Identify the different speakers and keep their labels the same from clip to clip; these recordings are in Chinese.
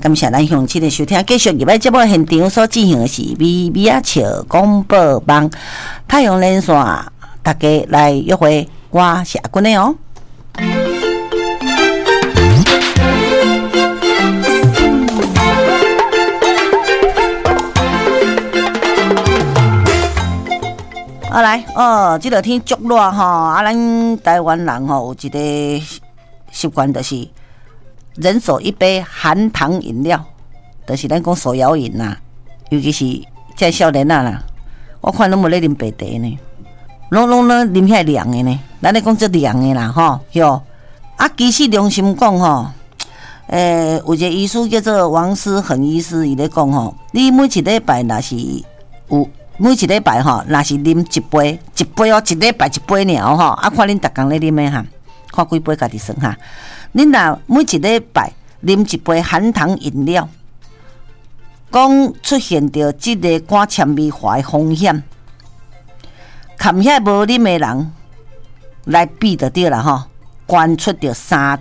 Speaker 1: 感谢咱乡亲的收听，继续入来节目现场所进行的是咪咪啊笑广播网太阳连线，大家来约会，我是阿君的哦。来这个天足热吼，咱台湾人吼有一个习惯，就是人手一杯含糖饮料，就是咱讲手摇饮啦，尤其是这少年仔啦，我看拢无咧啉白茶呢，拢咧啉遐凉的呢。咱咧讲这凉的啦，吼哟。其实良心讲吼，有一个医师叫做王思恒医师，伊咧讲吼，你每一礼拜若是有。每一礼拜吼，若是啉一杯哦，一礼拜一杯尔吼，看恁逐工咧啉的哈，看几杯家己算哈。恁若每一礼拜啉一杯含糖饮料，讲出现着即个肝纤维化的风险，含遐无啉的人来比就对啦吼，捐出着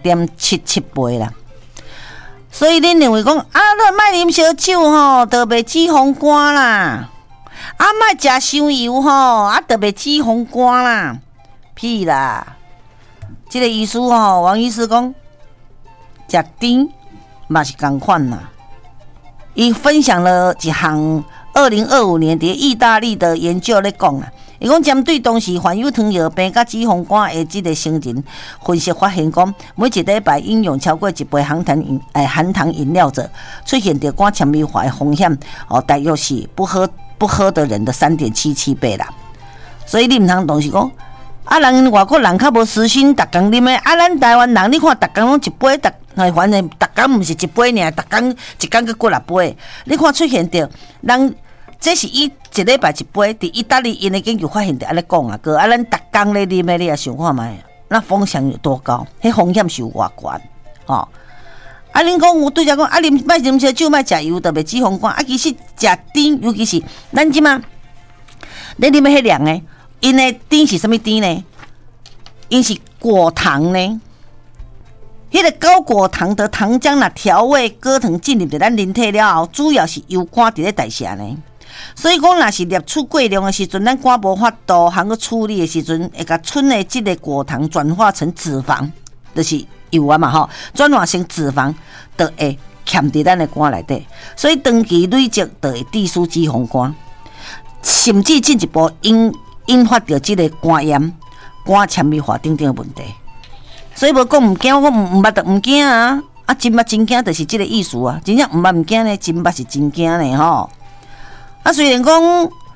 Speaker 1: 3.77倍啦。所以恁认为讲你莫啉烧酒吼，就袂脂肪肝啦。莫食伤油吼，就袂脂肪肝啦，屁啦！这个医师吼，王医师讲，食甜嘛是同款啦。伊分享了一项2025年伫意大利的研究咧讲啦，伊讲针对当时患有糖尿病甲脂肪肝的即个成人，分析发现讲，每一礼拜饮用超过一杯含糖饮料者，出现着肝纤维化的风险大约是不喝的人的3.77倍啦，所以你唔通当时讲人外国人较无私心，逐工啉的咱台湾人你看逐工拢一杯，反正逐工唔是一杯尔，逐工一工去6杯，你看出现着人这是一礼拜一杯，伫意大利因的研究发现着安尼讲哥咱逐工咧啉的，你也想看觅，那风险有多高？迄风险是有偌悬哦。恁讲有对遮讲莫啉烧酒，莫食油，特别脂肪肝。其实食甜，尤其是咱即马咧啉的迄凉的，因的甜是啥物甜呢？因是果糖呢。迄个高果糖的糖浆若调味果糖进入着咱人体了后，主要是由肝伫咧代谢呢。所以讲，若是摄取过量的时阵，咱肝无法度通去处理的时阵，会甲剩的即个果糖转化成脂肪，就是油啊嘛吼，转化成脂肪，就会欠伫咱的肝内底，所以长期累积就会致使脂肪肝，甚至进一步引发着即个肝炎、肝纤维化等等的问题。所以无讲唔惊，我唔捌就唔惊啊！真捌真惊，就是即个意思啊！真正唔捌唔惊呢，真捌是真惊呢吼。虽然讲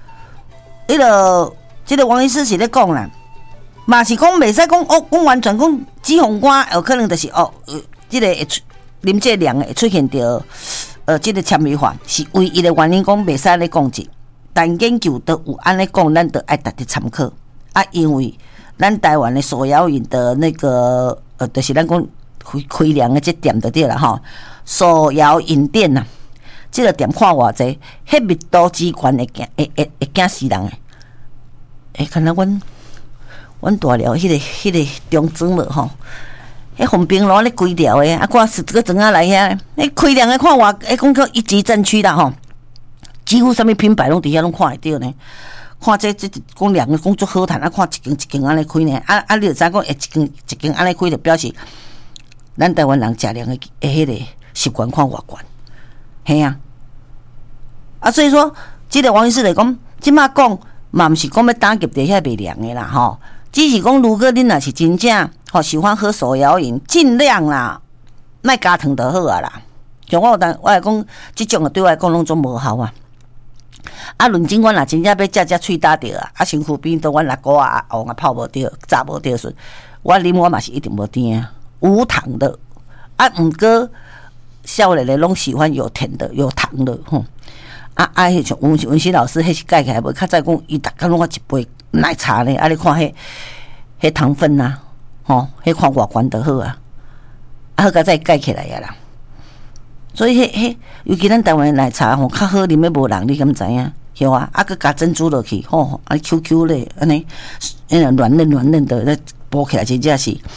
Speaker 1: 即个王医师是咧讲啦。嘛是讲袂使讲讲完全讲脂肪肝有可能就是即个啉这凉会出现着即个纤维化，是唯一的原因讲袂使咧控制。但研究都有安尼讲，咱都爱值得参考因为咱台湾的手摇饮的那个就是咱讲开凉的这店就对啦吼，手摇饮店呐，这个店看偌济，迄密度之悬会惊死人的。看到阮大寮迄个中庄了吼，迄红冰路咧规条的，看10个庄仔来遐，迄开凉的看讲叫一级战区啦吼，几乎啥物品牌拢伫遐拢看会到呢。看这讲凉的讲足好谈，看一间安尼开呢，你就知讲会一间安尼开，就表示咱台湾人食凉的迄个习惯看偌悬，嘿啊！所以说，即个王医师来讲，即马讲嘛，毋是讲要打击伫遐袂凉的啦吼。只是讲，如果恁若是真正喜欢喝手摇饮，尽量啦，莫加糖就好啊啦。像我来讲，即种对我来讲拢总无效啊。论真我若真正要食喙焦着身躯边都阮阿姑阿王泡无着，炸无着时，我啉我嘛是一定无甜啊，无糖的。毋过少年的拢喜欢有甜的、有糖的吼。迄像文熙老师迄是改起来无，较早讲伊逐工拢我一杯奶茶呢，你看迄糖分啊，吼，迄看偌悬就好啊，好甲再改起来啊啦。所以迄尤其咱台湾的奶茶吼，较好啉的无人，你敢知影？晓啊？佮加珍珠落去，吼，QQ 咧，安尼，软嫩的，咧剥起来真正是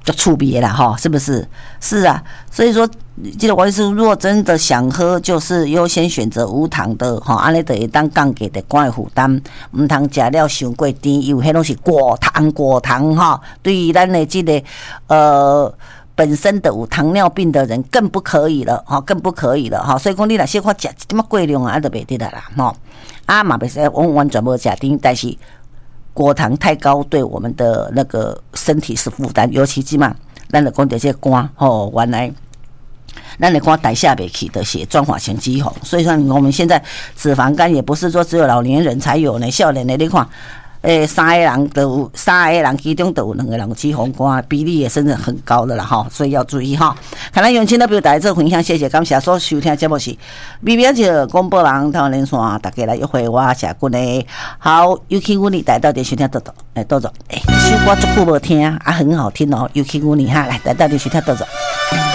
Speaker 1: 就触别了哈，是不是？是啊，所以说，这个王医师如果真的想喝，就是优先选择无糖的哈，安尼就会当降低的肝的负担，唔通食了伤过甜，因为迄拢是果糖哈，对于咱的这个本身的有糖尿病的人更不可以了哈，更不可以了哈。所以讲你若小可食这么过量啊，就袂得啦哈。啊嘛袂使完全无食甜，但是果糖太高对我们的那个身体是负担，尤其即嘛，咱就讲到这肝吼，原来咱的肝代谢不起的血转化成脂肪，所以说我们现在脂肪肝也不是说只有老年人才有呢，少年的你看。三个人其中都有2个人脂肪肝，比例也真的很高的啦哈，所以要注意哈。看来永清的表达这分享，谢谢感谢所收听节目是微微姐广播人台湾连线，大家来约会我谢君的好，尤其我你带到电视听豆豆，这首歌足久无听啊，很好听哦，尤其我你哈来带到电视听豆豆。